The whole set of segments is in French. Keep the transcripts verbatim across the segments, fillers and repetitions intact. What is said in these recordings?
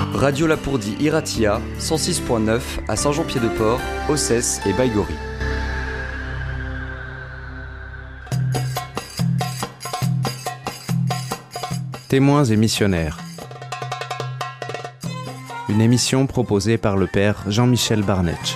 Radio Lapourdie Iratia, cent six point neuf à Saint-Jean-Pied-de-Port, Ossès et Baïgorry. Témoins et missionnaires. Une émission proposée par le père Jean-Michel Barnetch.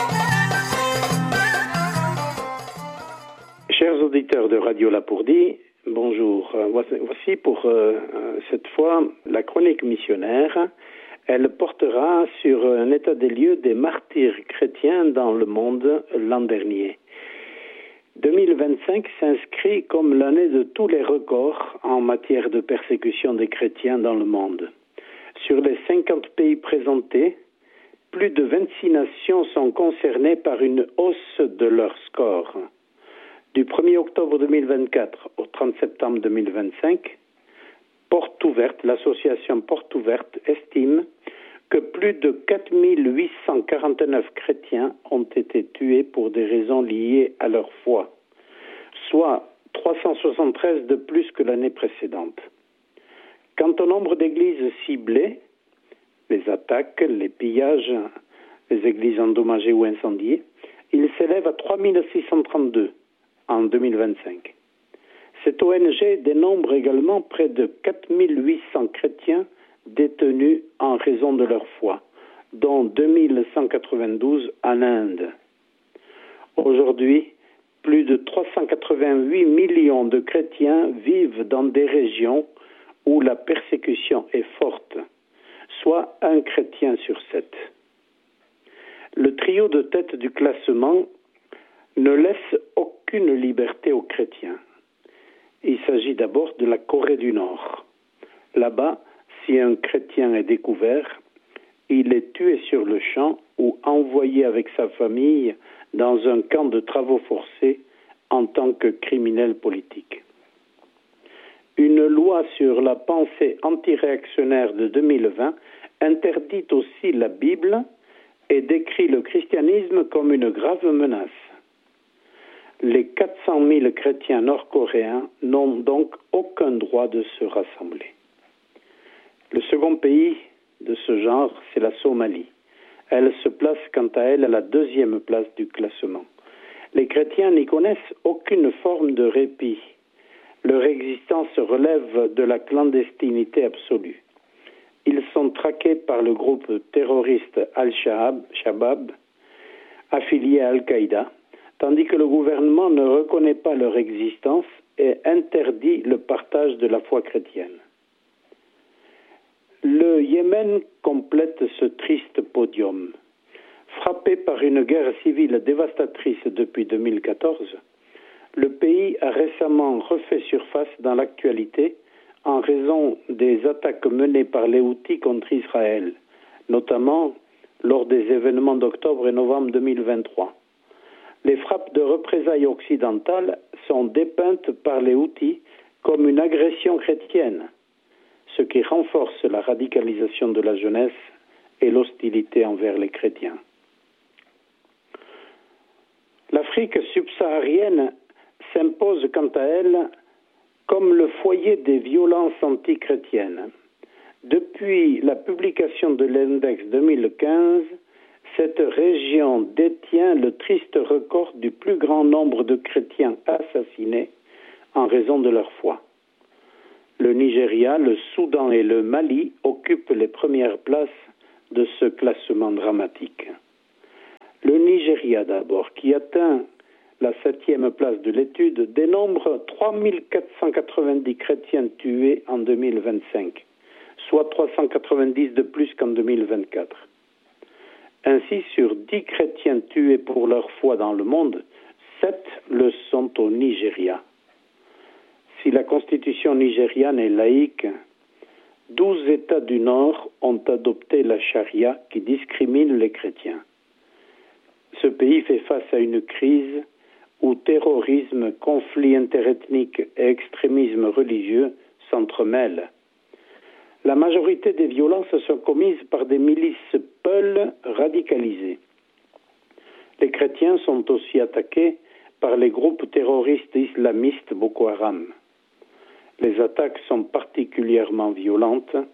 Chers auditeurs de Radio Lapourdie, bonjour. Voici pour euh, cette fois la chronique missionnaire. Elle portera sur un état des lieux des martyrs chrétiens dans le monde l'an dernier. deux mille vingt-cinq s'inscrit comme l'année de tous les records en matière de persécution des chrétiens dans le monde. Sur les cinquante pays présentés, plus de vingt-six nations sont concernées par une hausse de leur score. Du premier octobre deux mille vingt-quatre au trente septembre deux mille vingt-cinq, Porte Ouverte, l'association Porte Ouverte estime que plus de quatre mille huit cent quarante-neuf chrétiens ont été tués pour des raisons liées à leur foi, soit trois cent soixante-treize de plus que l'année précédente. Quant au nombre d'églises ciblées, les attaques, les pillages, les églises endommagées ou incendiées, il s'élève à trois mille six cent trente-deux en deux mille vingt-cinq. Cette O N G dénombre également près de quatre mille huit cents chrétiens détenus en raison de leur foi, dont deux mille cent quatre-vingt-douze en Inde. Aujourd'hui, plus de trois cent quatre-vingt-huit millions de chrétiens vivent dans des régions où la persécution est forte, soit un chrétien sur sept. Le trio de tête du classement ne laisse aucune liberté aux chrétiens. Il s'agit d'abord de la Corée du Nord. Là-bas, si un chrétien est découvert, il est tué sur le champ ou envoyé avec sa famille dans un camp de travaux forcés en tant que criminel politique. Une loi sur la pensée antiréactionnaire de deux mille vingt interdit aussi la Bible et décrit le christianisme comme une grave menace. Les quatre cent mille chrétiens nord-coréens n'ont donc aucun droit de se rassembler. Le second pays de ce genre, c'est la Somalie. Elle se place quant à elle à la deuxième place du classement. Les chrétiens n'y connaissent aucune forme de répit. Leur existence relève de la clandestinité absolue. Ils sont traqués par le groupe terroriste Al-Shabaab, affilié à Al-Qaïda, tandis que le gouvernement ne reconnaît pas leur existence et interdit le partage de la foi chrétienne. Le Yémen complète ce triste podium. Frappé par une guerre civile dévastatrice depuis deux mille quatorze, le pays a récemment refait surface dans l'actualité en raison des attaques menées par les Houthis contre Israël, notamment lors des événements d'octobre et novembre deux mille vingt-trois. Les frappes de représailles occidentales sont dépeintes par les Houthis comme une agression chrétienne, ce qui renforce la radicalisation de la jeunesse et l'hostilité envers les chrétiens. L'Afrique subsaharienne s'impose quant à elle comme le foyer des violences antichrétiennes. Depuis la publication de l'index deux mille quinze, cette région détient le triste record du plus grand nombre de chrétiens assassinés en raison de leur foi. Le Nigeria, le Soudan et le Mali occupent les premières places de ce classement dramatique. Le Nigeria d'abord, qui atteint la septième place de l'étude, dénombre trois mille quatre cent quatre-vingt-dix chrétiens tués en deux mille vingt-cinq, soit trois cent quatre-vingt-dix de plus qu'en deux mille vingt-quatre. Ainsi, sur dix chrétiens tués pour leur foi dans le monde, sept le sont au Nigeria. Si la constitution nigériane est laïque, douze États du Nord ont adopté la charia qui discrimine les chrétiens. Ce pays fait face à une crise où terrorisme, conflits interethniques et extrémisme religieux s'entremêlent. La majorité des violences sont commises par des milices peuls radicalisées. Les chrétiens sont aussi attaqués par les groupes terroristes islamistes Boko Haram. Les attaques sont particulièrement violentes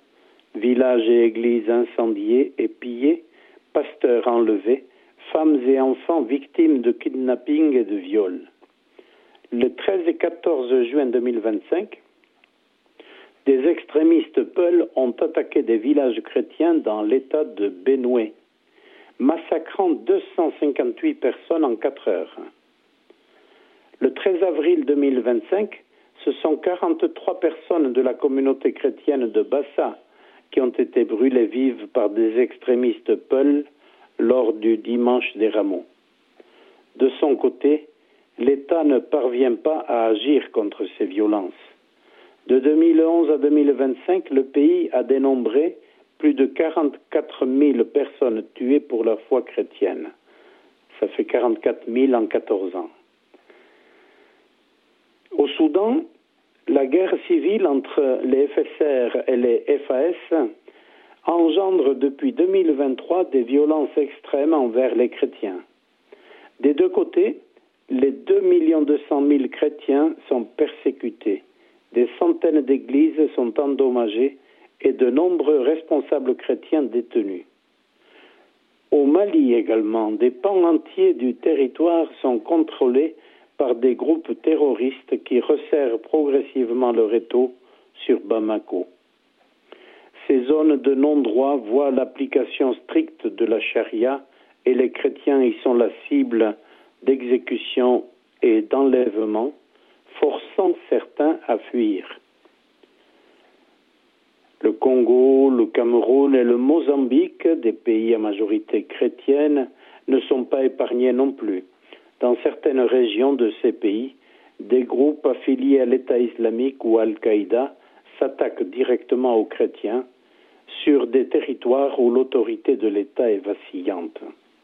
Villages et églises incendiés et pillés, pasteurs enlevés, femmes et enfants victimes de kidnapping et de viols. Le treize et quatorze juin deux mille vingt-cinq, des extrémistes peuls ont attaqué des villages chrétiens dans l'état de Benue, massacrant deux cent cinquante-huit personnes en quatre heures. Le treize avril deux mille vingt-cinq, ce sont quarante-trois personnes de la communauté chrétienne de Bassa qui ont été brûlées vives par des extrémistes peuls lors du dimanche des Rameaux. De son côté, l'État ne parvient pas à agir contre ces violences. De deux mille onze à deux mille vingt-cinq, le pays a dénombré plus de quarante-quatre mille personnes tuées pour leur foi chrétienne. Ça fait quarante-quatre mille en quatorze ans. Au Soudan, la guerre civile entre les F S R et les F A S engendre depuis deux mille vingt-trois des violences extrêmes envers les chrétiens. Des deux côtés, les deux millions deux cent mille chrétiens sont persécutés, des centaines d'églises sont endommagées et de nombreux responsables chrétiens détenus. Au Mali également, des pans entiers du territoire sont contrôlés par des groupes terroristes qui resserrent progressivement leur étau sur Bamako. Ces zones de non-droit voient l'application stricte de la charia et les chrétiens y sont la cible d'exécutions et d'enlèvements, forçant certains à fuir. Le Congo, le Cameroun et le Mozambique, des pays à majorité chrétienne, ne sont pas épargnés non plus. Dans certaines régions de ces pays, des groupes affiliés à l'État islamique ou à Al-Qaïda s'attaquent directement aux chrétiens sur des territoires où l'autorité de l'État est vacillante.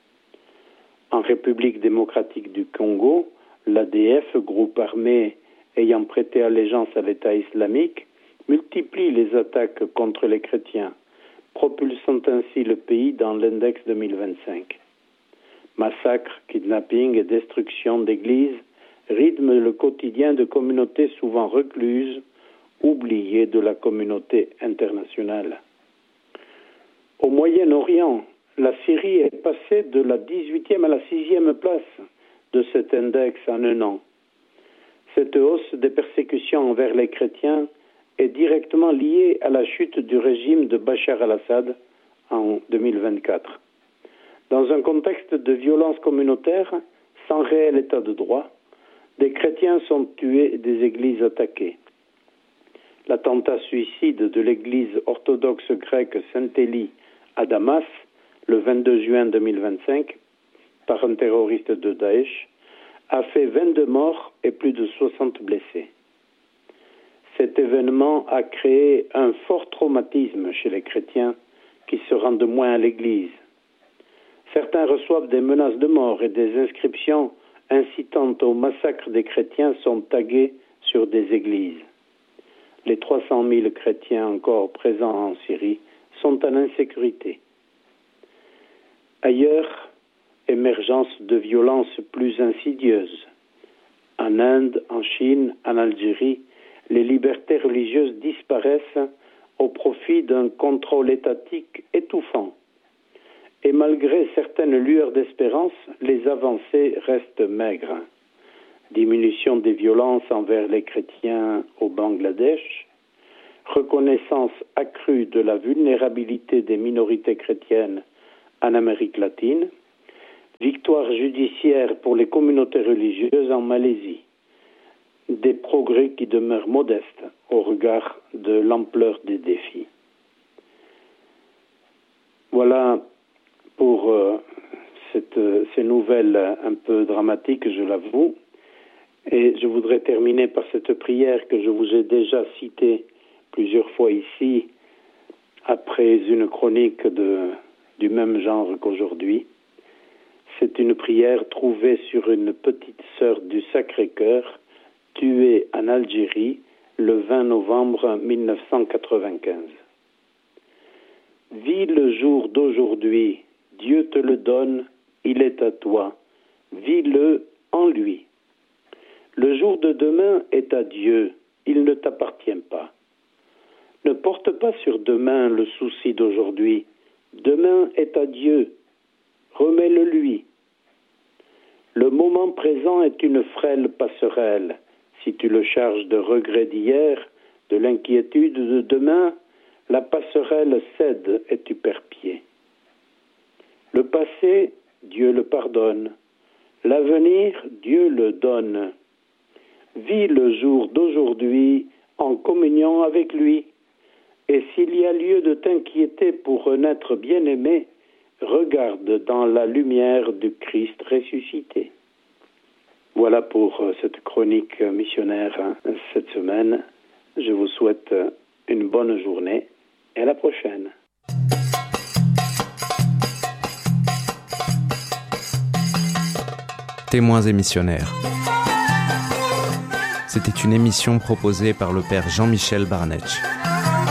En République démocratique du Congo, l'A D F, groupe armé ayant prêté allégeance à l'État islamique, multiplie les attaques contre les chrétiens, propulsant ainsi le pays dans l'index deux mille vingt-cinq. Massacres, kidnappings et destruction d'églises rythment le quotidien de communautés souvent recluses, oubliées de la communauté internationale. Au Moyen-Orient, la Syrie est passée de la dix-huitième à la sixième place de cet index en un an. Cette hausse des persécutions envers les chrétiens est directement liée à la chute du régime de Bachar al-Assad en deux mille vingt-quatre. Dans un contexte de violence communautaire, sans réel état de droit, des chrétiens sont tués et des églises attaquées. L'attentat suicide de l'église orthodoxe grecque Saint-Élie à Damas, le vingt-deux juin deux mille vingt-cinq, par un terroriste de Daesh, a fait vingt-deux morts et plus de soixante blessés. Cet événement a créé un fort traumatisme chez les chrétiens qui se rendent moins à l'église. Certains reçoivent des menaces de mort et des inscriptions incitant au massacre des chrétiens sont taguées sur des églises. Les trois cent mille chrétiens encore présents en Syrie sont en insécurité. Ailleurs, émergence de violences plus insidieuses. En Inde, en Chine, en Algérie, les libertés religieuses disparaissent au profit d'un contrôle étatique étouffant. Et malgré certaines lueurs d'espérance, les avancées restent maigres. Diminution des violences envers les chrétiens au Bangladesh, reconnaissance accrue de la vulnérabilité des minorités chrétiennes en Amérique latine, victoire judiciaire pour les communautés religieuses en Malaisie, des progrès qui demeurent modestes au regard de l'ampleur des défis. Voilà pour euh, cette, ces nouvelles un peu dramatiques, je l'avoue. Et je voudrais terminer par cette prière que je vous ai déjà citée plusieurs fois ici, après une chronique de, du même genre qu'aujourd'hui. C'est une prière trouvée sur une petite sœur du Sacré-Cœur, tuée en Algérie le vingt novembre mille neuf cent quatre-vingt-quinze. Vis le jour d'aujourd'hui, Dieu te le donne, il est à toi. Vis-le en lui. Le jour de demain est à Dieu, il ne t'appartient pas. Ne porte pas sur demain le souci d'aujourd'hui. Demain est à Dieu. Remets-le lui. Le moment présent est une frêle passerelle. Si tu le charges de regrets d'hier, de l'inquiétude de demain, la passerelle cède et tu perds pied. Le passé, Dieu le pardonne. L'avenir, Dieu le donne. Vis le jour d'aujourd'hui en communion avec lui. Et s'il y a lieu de t'inquiéter pour un être bien-aimé, regarde dans la lumière du Christ ressuscité. Voilà pour cette chronique missionnaire cette semaine. Je vous souhaite une bonne journée et à la prochaine. Témoins et missionnaires. C'était une émission proposée par le père Jean-Michel Barnetch.